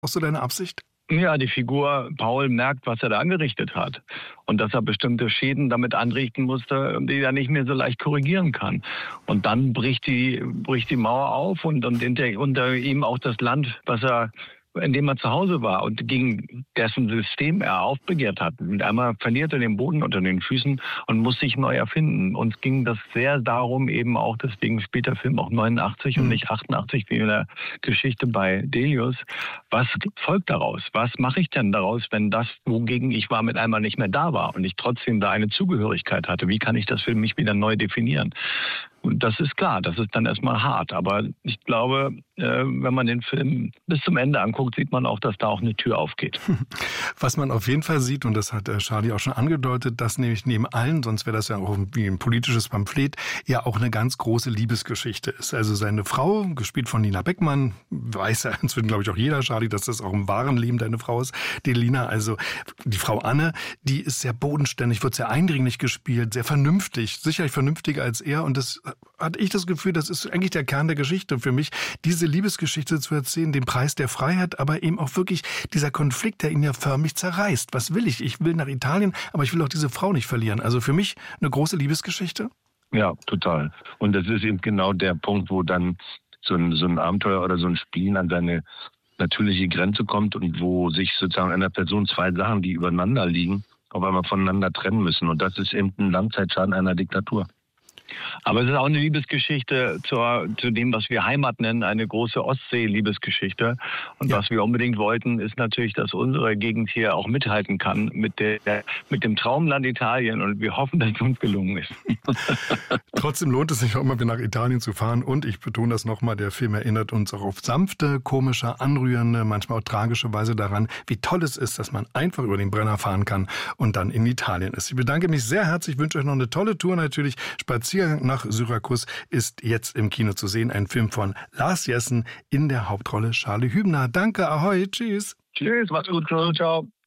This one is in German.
auch so deine Absicht? Ja, die Figur Paul merkt, was er da angerichtet hat. Und dass er bestimmte Schäden damit anrichten musste, die er nicht mehr so leicht korrigieren kann. Und dann bricht die Mauer auf und unter ihm auch das Land, in dem er zu Hause war und gegen dessen System er aufbegehrt hat. Und einmal verliert er den Boden unter den Füßen und muss sich neu erfinden. Uns ging das sehr darum, eben auch, deswegen spielt der Film auch 89 und nicht 88 wie in der Geschichte bei Delius. Was folgt daraus? Was mache ich denn daraus, wenn das, wogegen ich war, mit einmal nicht mehr da war und ich trotzdem da eine Zugehörigkeit hatte? Wie kann ich das für mich wieder neu definieren? Und das ist klar, das ist dann erstmal hart. Aber ich glaube, wenn man den Film bis zum Ende anguckt, sieht man auch, dass da auch eine Tür aufgeht. Was man auf jeden Fall sieht, und das hat Charlie auch schon angedeutet, dass nämlich neben allen, sonst wäre das ja auch wie ein politisches Pamphlet, ja auch eine ganz große Liebesgeschichte ist. Also seine Frau, gespielt von Nina Beckmann, weiß ja inzwischen, glaube ich, auch jeder, Charlie, dass das auch im wahren Leben deine Frau ist, die Lina, also die Frau Anne, die ist sehr bodenständig, wird sehr eindringlich gespielt, sehr vernünftig, sicherlich vernünftiger als er, und das hatte ich das Gefühl, das ist eigentlich der Kern der Geschichte für mich, diese Liebesgeschichte zu erzählen, den Preis der Freiheit, aber eben auch wirklich dieser Konflikt, der ihn ja förmlich zerreißt. Was will ich? Ich will nach Italien, aber ich will auch diese Frau nicht verlieren. Also für mich eine große Liebesgeschichte. Ja, total. Und das ist eben genau der Punkt, wo dann so ein Abenteuer oder so ein Spiel an seine natürliche Grenze kommt und wo sich sozusagen einer Person zwei Sachen, die übereinander liegen, auf einmal voneinander trennen müssen. Und das ist eben ein Langzeitschaden einer Diktatur. Aber es ist auch eine Liebesgeschichte zu dem, was wir Heimat nennen, eine große Ostsee-Liebesgeschichte. Und was wir unbedingt wollten, ist natürlich, dass unsere Gegend hier auch mithalten kann mit dem Traumland Italien. Und wir hoffen, dass es uns gelungen ist. Trotzdem lohnt es sich auch immer wieder nach Italien zu fahren. Und ich betone das nochmal, der Film erinnert uns auch auf sanfte, komische, anrührende, manchmal auch tragische Weise daran, wie toll es ist, dass man einfach über den Brenner fahren kann und dann in Italien ist. Ich bedanke mich sehr herzlich, wünsche euch noch eine tolle Tour natürlich. Spaziergang nach Syrakus ist jetzt im Kino zu sehen. Ein Film von Lars Jessen, in der Hauptrolle Charlie Hübner. Danke, ahoi, tschüss. Tschüss, mach's gut, ciao.